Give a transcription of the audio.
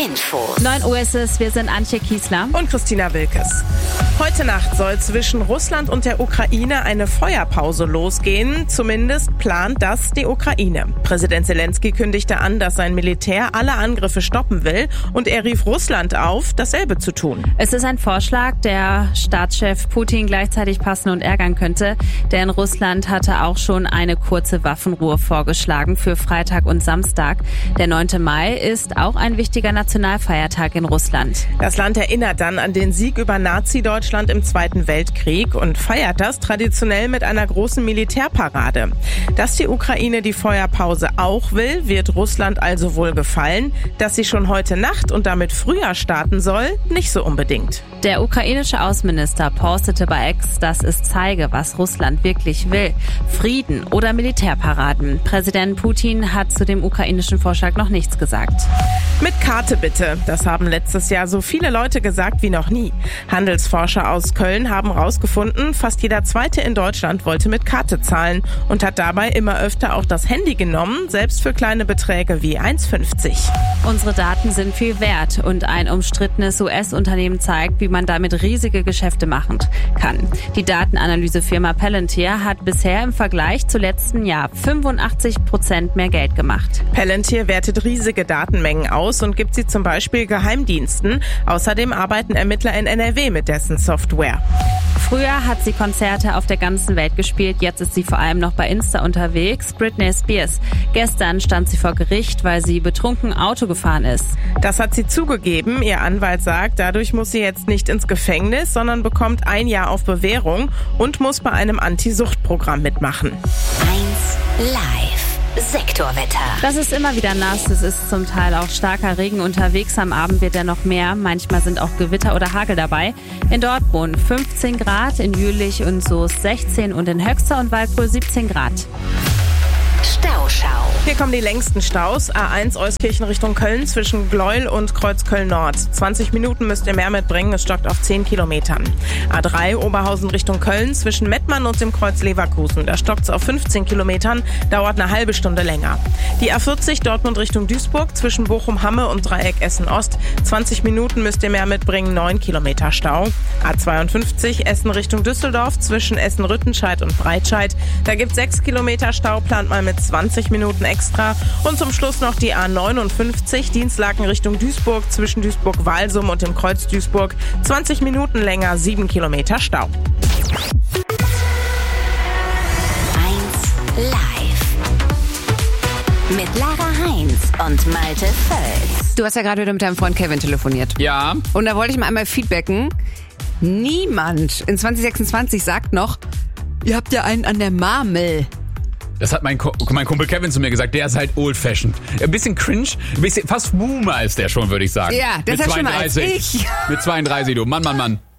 Infos. 9 Uhr ist es, wir sind Antje Kiesler und Christina Wilkes. Heute Nacht soll zwischen Russland und der Ukraine eine Feuerpause losgehen. Zumindest plant das die Ukraine. Präsident Zelensky kündigte an, dass sein Militär alle Angriffe stoppen will und er rief Russland auf, dasselbe zu tun. Es ist ein Vorschlag, der Staatschef Putin gleichzeitig passen und ärgern könnte, denn Russland hatte auch schon eine kurze Waffenruhe vorgeschlagen für Freitag und Samstag. Der 9. Mai ist auch ein wichtiger Nationalfeiertag in Russland. Das Land erinnert dann an den Sieg über Nazi-Deutschland im Zweiten Weltkrieg und feiert das traditionell mit einer großen Militärparade. Dass die Ukraine die Feuerpause auch will, wird Russland also wohl gefallen. Dass sie schon heute Nacht und damit früher starten soll, nicht so unbedingt. Der ukrainische Außenminister postete bei X, dass es zeige, was Russland wirklich will. Frieden oder Militärparaden. Präsident Putin hat zu dem ukrainischen Vorschlag noch nichts gesagt. Mit Karte bitte. Das haben letztes Jahr so viele Leute gesagt wie noch nie. Handelsforscher aus Köln haben herausgefunden, fast jeder Zweite in Deutschland wollte mit Karte zahlen und hat dabei immer öfter auch das Handy genommen, selbst für kleine Beträge wie 1,50. Unsere Daten sind viel wert und ein umstrittenes US-Unternehmen zeigt, wie man damit riesige Geschäfte machen kann. Die Datenanalysefirma Palantir hat bisher im Vergleich zu letzten Jahr 85% mehr Geld gemacht. Palantir wertet riesige Datenmengen aus und gibt sie zum Beispiel Geheimdiensten. Außerdem arbeiten Ermittler in NRW mit dessen Software. Früher hat sie Konzerte auf der ganzen Welt gespielt, jetzt ist sie vor allem noch bei Insta unterwegs. Britney Spears. Gestern stand sie vor Gericht, weil sie betrunken Auto gefahren ist. Das hat sie zugegeben. Ihr Anwalt sagt, dadurch muss sie jetzt nicht ins Gefängnis, sondern bekommt 1 Jahr auf Bewährung und muss bei einem Anti-Sucht-Programm mitmachen. 1 Live. Sektorwetter. Das ist immer wieder nass. Es ist zum Teil auch starker Regen unterwegs. Am Abend wird er noch mehr. Manchmal sind auch Gewitter oder Hagel dabei. In Dortmund 15 Grad, in Jülich und Soest 16 und in Höxter und Waldpool 17 Grad. Stauschau. Hier kommen die längsten Staus. A1 Euskirchen Richtung Köln zwischen Gleuel und Kreuzköln Nord. 20 Minuten müsst ihr mehr mitbringen, es stockt auf 10 Kilometern. A3 Oberhausen Richtung Köln zwischen Mettmann und dem Kreuz Leverkusen. Da stockt es auf 15 Kilometern, dauert eine halbe Stunde länger. Die A40 Dortmund Richtung Duisburg zwischen Bochum-Hamme und Dreieck Essen-Ost. 20 Minuten müsst ihr mehr mitbringen, 9 Kilometer Stau. A52 Essen Richtung Düsseldorf zwischen Essen-Rüttenscheid und Breitscheid. Da gibt 6 Kilometer Stau, plant mal mit 20 Minuten extra. Und zum Schluss noch die A59 Dienstlaken Richtung Duisburg zwischen Duisburg-Walsum und dem Kreuz Duisburg. 20 Minuten länger, 7 Kilometer Stau. 1 Live. Mit Lara Heinz und Malte Völz. Du hast ja gerade wieder mit deinem Freund Kevin telefoniert. Ja. Und da wollte ich mal einmal feedbacken. Niemand in 2026 sagt noch, ihr habt ja einen an der Marmel. Das hat mein Kumpel Kevin zu mir gesagt, der ist halt old-fashioned. Ein bisschen cringe, fast Boomer ist der schon, würde ich sagen. Ja, der ist halt schon mal als ich. Mit 32, du. Mann.